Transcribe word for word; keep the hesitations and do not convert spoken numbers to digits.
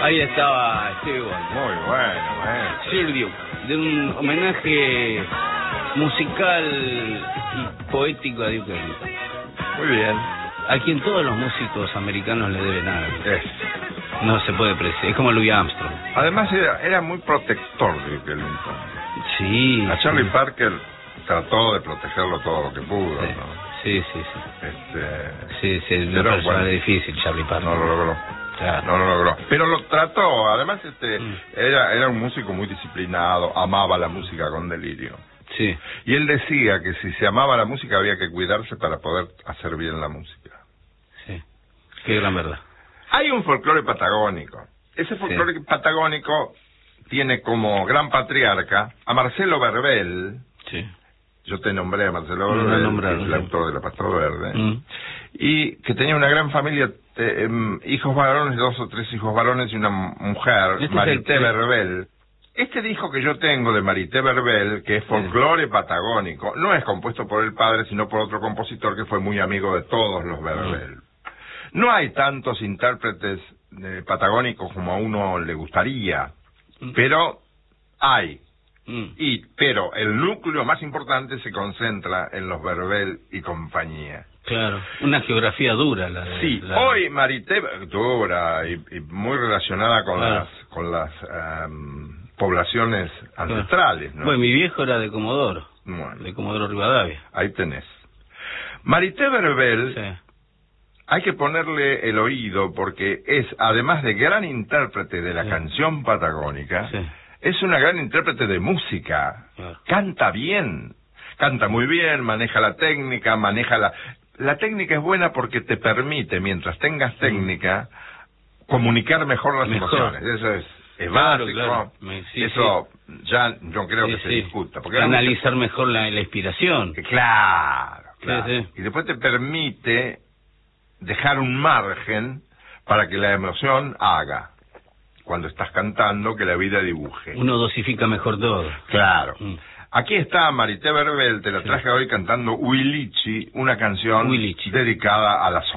Ahí estaba Stevie Wonder. Muy bueno, eh. Sir Duke, de un homenaje musical y poético a Duke Ellington. Muy bien. A quien todos los músicos americanos le deben algo. Es. No se puede apreciar. Es como Louis Armstrong. Además era, era muy protector de Duke Ellington. Sí. A Charlie sí. Parker trató de protegerlo todo lo que pudo, Sí, ¿no? sí, sí. Sí, Este, sí, sí una pero, persona bueno, difícil, Charlie Parker. no lo logró. Claro. No lo logró. Pero lo trató. Además, este, Mm. era, era un músico muy disciplinado, amaba la música con delirio. Sí. Y él decía que si se amaba la música había que cuidarse para poder hacer bien la música. Sí. Qué gran verdad. Hay un folclore patagónico. Ese folclore sí. patagónico tiene como gran patriarca a Marcelo Verbel. Sí. Yo te nombré a Marcelo No, Verbel, no que es el sí. autor de La Pastor Verde. Mm. Y que tenía una gran familia, eh, eh, hijos varones, dos o tres hijos varones y una mujer, Este Marité es el... Verbel. Este disco que yo tengo de Marité Verbel, que es folclore patagónico, no es compuesto por el padre, sino por otro compositor que fue muy amigo de todos los Verbel. No hay tantos intérpretes eh, patagónicos como a uno le gustaría, pero hay. Mm. Y pero el núcleo más importante se concentra en los Verbel y compañía. Claro, una geografía dura la de... Sí, la... hoy Marité, dura y, y muy relacionada con claro. las con las um, poblaciones ancestrales, ¿no? Bueno, mi viejo era de Comodoro, Bueno, de Comodoro Rivadavia. ahí tenés. Marité Verbel, Sí. hay que ponerle el oído porque es, además de gran intérprete de la Sí. canción patagónica, Sí. es una gran intérprete de música. Claro. Canta bien, canta muy bien, maneja la técnica, maneja la... La técnica es buena porque te permite, mientras tengas técnica, comunicar mejor las Mejor. emociones. Eso es, es Claro, básico. claro. Me- sí, Eso ya no creo Sí, que se sí. discuta. Porque hay Analizar mucha- mejor la, la inspiración. Claro, claro. Sí, sí. Y después te permite dejar un margen para que la emoción haga, cuando estás cantando, que la vida dibuje. Uno dosifica mejor todo. Claro. Mm. Aquí está Marité Verbel, te la Sí. traje hoy cantando Huilichi, una canción Huilichi. dedicada a la